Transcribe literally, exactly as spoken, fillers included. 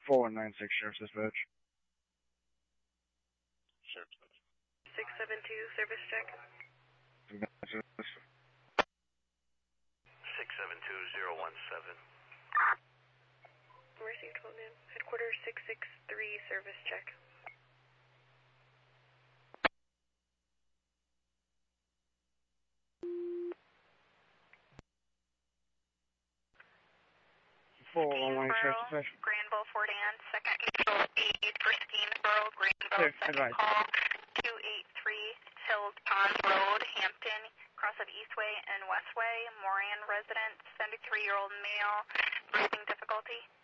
four one nine six, Sheriff's Dispatch. Sheriff's Dispatch. six seven two, service check. six seven two zero one seven. Received, hold in. Headquarters six six three, service check. four one nine, Sheriff's Dispatch. Granville, Fort Anne, second control eight, Christinesboro, Granville, second advice. call, two eight three, Hills Pond Road, Hampton, cross of Eastway and Westway, Moran resident, seventy-three-year-old male, breathing difficulty.